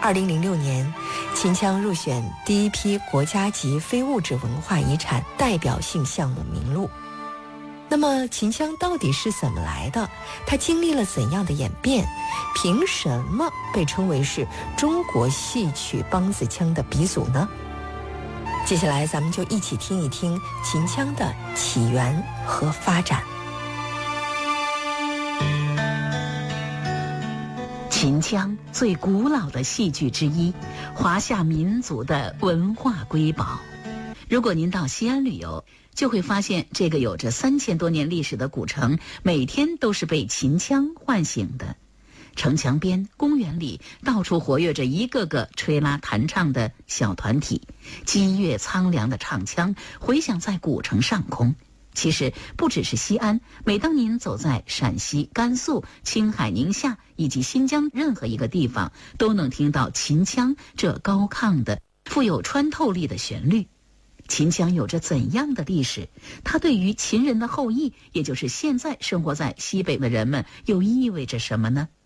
2006年，秦腔入选第一批国家级非物质文化遗产代表性项目名录。那么秦腔到底是怎么来的？它经历了怎样的演变？凭什么被称为是中国戏曲梆子腔的鼻祖呢？接下来咱们就一起听一听秦腔的起源和发展。 秦腔最古老的戏剧之一，华夏民族的文化瑰宝。如果您到西安旅游，就会发现这个有着3000多年历史的古城，每天都是被秦腔唤醒的。城墙边、公园里，到处活跃着一个个吹拉弹唱的小团体，激越苍凉的唱腔回响在古城上空。其实不只是西安，每当您走在陕西、甘肃、青海、宁夏以及新疆任何一个地方，都能听到秦腔这高亢的、富有穿透力的旋律。秦腔有着怎样的历史？它对于秦人的后裔，也就是现在生活在西北的人们，又意味着什么呢？